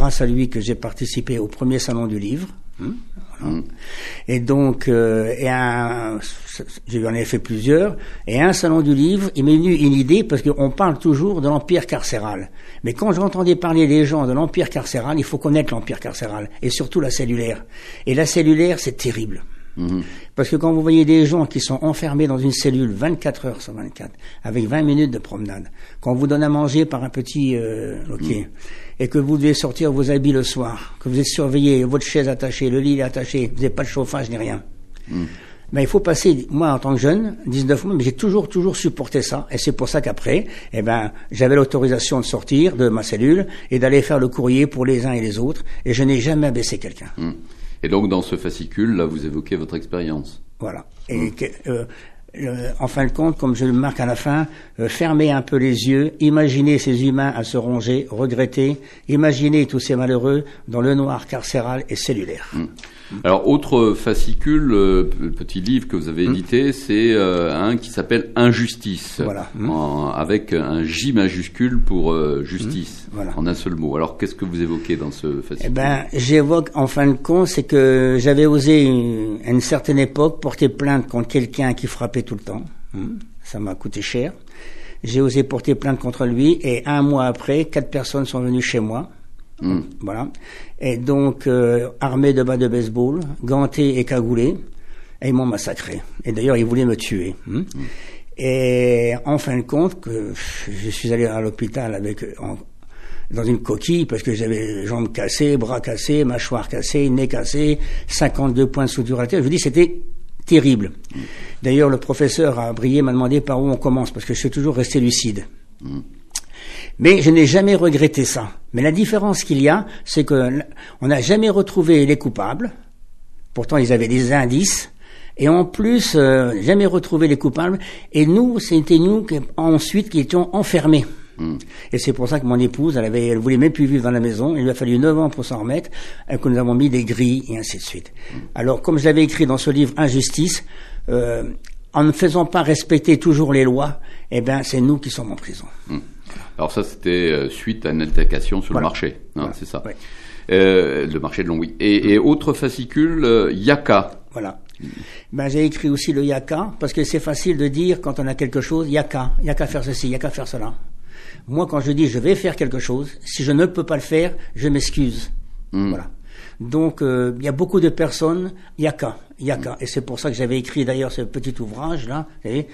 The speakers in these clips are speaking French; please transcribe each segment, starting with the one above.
grâce à lui que j'ai participé au premier salon du livre. Voilà. Et donc, j'en ai fait plusieurs. Et un salon du livre, il m'est venu une idée parce qu'on parle toujours de l'empire carcéral. Mais quand j'entendais parler des gens de l'empire carcéral, il faut connaître l'empire carcéral et surtout la cellulaire. Et la cellulaire, c'est terrible. Parce que quand vous voyez des gens qui sont enfermés dans une cellule 24 heures sur 24, avec 20 minutes de promenade, quand on vous donne à manger par un petit loquet, et que vous devez sortir vos habits le soir, que vous êtes surveillé, votre chaise attachée, le lit est attaché, vous n'avez pas de chauffage ni rien. Mais il faut passer, moi en tant que jeune, 19 mois, mais j'ai toujours supporté ça, et c'est pour ça qu'après, j'avais l'autorisation de sortir de ma cellule et d'aller faire le courrier pour les uns et les autres, et je n'ai jamais abaissé quelqu'un. Et donc, dans ce fascicule, là, vous évoquez votre expérience. Voilà. Et en fin de compte, comme je le marque à la fin, fermez un peu les yeux, imaginez ces humains à se ronger, regretter, imaginez tous ces malheureux dans le noir carcéral et cellulaire. Alors, autre fascicule, petit livre que vous avez édité, c'est un qui s'appelle Injustice, voilà. Avec un J majuscule pour justice, voilà. En un seul mot. Alors, qu'est-ce que vous évoquez dans ce fascicule? J'évoque, en fin de compte, c'est que j'avais osé, à une certaine époque, porter plainte contre quelqu'un qui frappait tout le temps. Ça m'a coûté cher. J'ai osé porter plainte contre lui, et un mois après, 4 personnes sont venues chez moi. Voilà. Et donc, armés de bas de baseball, gantés et cagoulés, et ils m'ont massacré. Et d'ailleurs, ils voulaient me tuer. Et en fin de compte, je suis allé à l'hôpital dans une coquille parce que j'avais jambes cassées, bras cassés, mâchoire cassée, nez cassé, 52 points de suture à la tête. Je vous dis, c'était terrible. D'ailleurs, le professeur à Briey m'a demandé par où on commence parce que je suis toujours resté lucide. Mais je n'ai jamais regretté ça. Mais la différence qu'il y a, c'est que on n'a jamais retrouvé les coupables. Pourtant, ils avaient des indices. Et en plus, jamais retrouvé les coupables. Et nous, c'était nous ensuite qui étions enfermés. Et c'est pour ça que mon épouse, elle voulait même plus vivre dans la maison. Il lui a fallu 9 ans pour s'en remettre, et que nous avons mis des grilles et ainsi de suite. Alors, comme je l'avais écrit dans ce livre Injustice, en ne faisant pas respecter toujours les lois, c'est nous qui sommes en prison. Alors ça, c'était suite à une altercation sur le marché, voilà. C'est ça. Ouais. Le marché de Longwy. Et autre fascicule, Yaka. Voilà. J'ai écrit aussi le Yaka, parce que c'est facile de dire, quand on a quelque chose, Yaka faire ceci, Yaka faire cela. Moi, quand je dis je vais faire quelque chose, si je ne peux pas le faire, je m'excuse. Voilà. Donc, il y a beaucoup de personnes, Yaka. Et c'est pour ça que j'avais écrit d'ailleurs ce petit ouvrage-là, vous savez,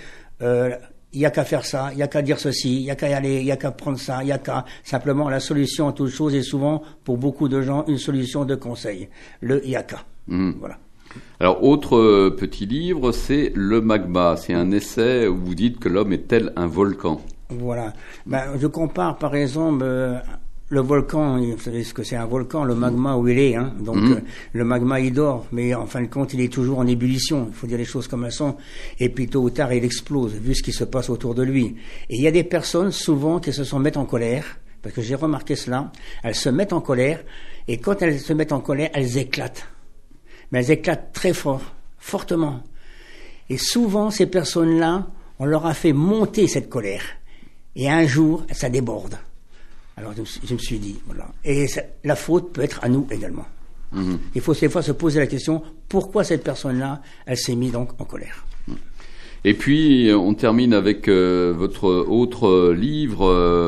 il n'y a qu'à faire ça, il n'y a qu'à dire ceci, il n'y a qu'à y aller, il n'y a qu'à prendre ça, il n'y a qu'à... Simplement, la solution à toute chose est souvent, pour beaucoup de gens, une solution de conseil. Le yaka. Voilà. Alors, autre petit livre, c'est Le Magma. C'est un essai où vous dites que l'homme est tel un volcan. Voilà. Je compare, par exemple... le volcan, vous savez ce que c'est un volcan, le magma où il est, donc le magma il dort, mais en fin de compte il est toujours en ébullition, il faut dire les choses comme elles sont, et puis tôt ou tard il explose, vu ce qui se passe autour de lui. Et il y a des personnes souvent qui se mettent en colère, parce que j'ai remarqué cela, elles se mettent en colère, et quand elles se mettent en colère, elles éclatent. Mais elles éclatent très fort, fortement. Et souvent ces personnes-là, on leur a fait monter cette colère, et un jour ça déborde. Alors je me suis dit, voilà. Et la faute peut être à nous également. Il faut des fois se poser la question, pourquoi cette personne-là, elle s'est mise donc en colère. Et puis, on termine avec votre autre livre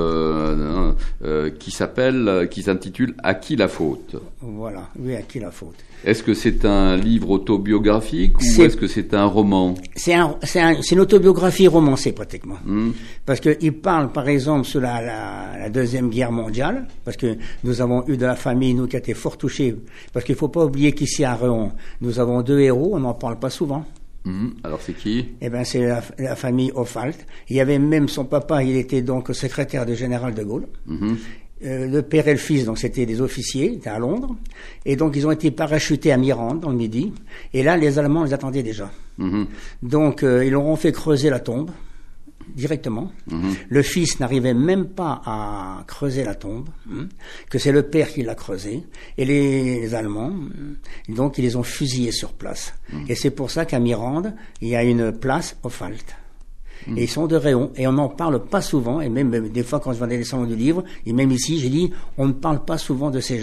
qui s'intitule « À qui la faute ?» Voilà, oui, à qui la faute. Est-ce que c'est un livre autobiographique ou est-ce que c'est un roman? C'est une autobiographie romancée pratiquement. Parce qu'il parle par exemple sur la Deuxième Guerre mondiale, parce que nous avons eu de la famille, nous qui a été fort touchés, parce qu'il ne faut pas oublier qu'ici à Réon, nous avons 2 héros, on n'en parle pas souvent. Alors c'est qui? C'est la famille Offalt. Il y avait même son papa, il était donc secrétaire du général de Gaulle. Le père et le fils, donc c'était des officiers, ils étaient à Londres, et donc ils ont été parachutés à Mirande dans le Midi, et là les Allemands les attendaient déjà. Donc ils leur ont fait creuser la tombe directement. Le fils n'arrivait même pas à creuser la tombe, que c'est le père qui l'a creusé, et les Allemands, donc ils les ont fusillés sur place. Et c'est pour ça qu'à Mirande, il y a une place Offalt. Et ils sont de Réon, et on n'en parle pas souvent, et même des fois quand je vais dans les salons du livre, et même ici, j'ai dit, on ne parle pas souvent de ces gens.